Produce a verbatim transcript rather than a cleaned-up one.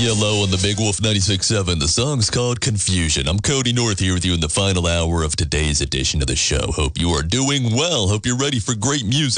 Yellow on the Big Wolf ninety-six point seven. The song's called Confusion. I'm Cody North here with you in the final hour of today's edition of the show. Hope you are doing well. Hope you're ready for great music.